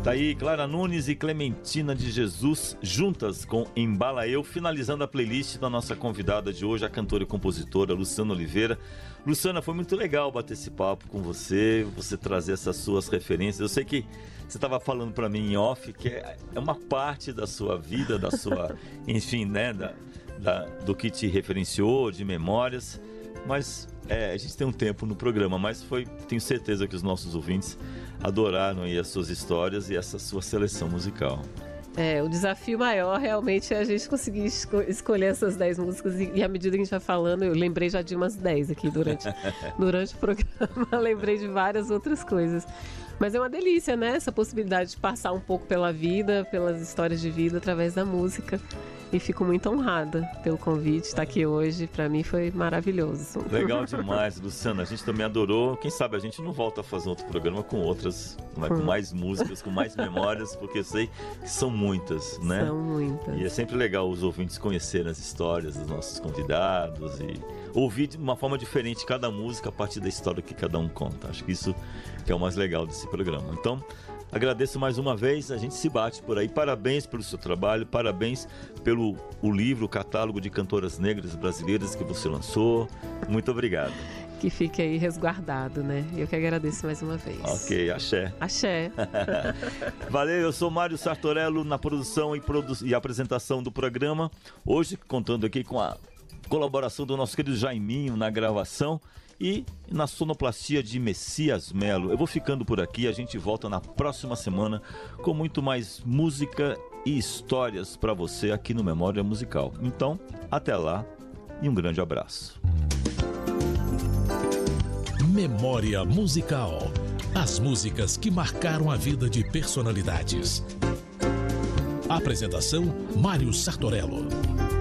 Tá aí Clara Nunes e Clementina de Jesus juntas com Embala Eu, finalizando a playlist da nossa convidada de hoje, a cantora e compositora Luciana Oliveira. Luciana, foi muito legal bater esse papo com você trazer essas suas referências. Eu sei que você estava falando para mim em off que é uma parte da sua vida, da sua, enfim, né, do que te referenciou, de memórias, mas a gente tem um tempo no programa, mas tenho certeza que os nossos ouvintes adoraram aí as suas histórias e essa sua seleção musical. O desafio maior realmente é a gente conseguir escolher essas 10 músicas e à medida que a gente vai falando, eu lembrei já de umas 10 aqui durante o programa, lembrei de várias outras coisas. Mas é uma delícia, né? Essa possibilidade de passar um pouco pela vida, pelas histórias de vida através da música. E fico muito honrada pelo convite, estar aqui hoje. Para mim foi maravilhoso. Legal demais, Luciana. A gente também adorou. Quem sabe a gente não volta a fazer outro programa com outras, com mais músicas, com mais memórias, porque eu sei que são muitas, né? São muitas. E é sempre legal os ouvintes conhecerem as histórias dos nossos convidados e ouvir de uma forma diferente cada música a partir da história que cada um conta. Acho que isso que é o mais legal desse programa. Então, agradeço mais uma vez, a gente se bate por aí. Parabéns pelo seu trabalho, parabéns pelo livro, o catálogo de cantoras negras brasileiras que você lançou. Muito obrigado. Que fique aí resguardado, né? Eu que agradeço mais uma vez. Ok, axé. Axé. Valeu, eu sou Mário Sartorello na produção e apresentação do programa. Hoje contando aqui com a colaboração do nosso querido Jaiminho na gravação e na sonoplastia de Messias Melo. Eu vou ficando por aqui, a gente volta na próxima semana com muito mais música e histórias para você aqui no Memória Musical. Então, até lá e um grande abraço. Memória Musical. As músicas que marcaram a vida de personalidades. Apresentação: Mário Sartorello.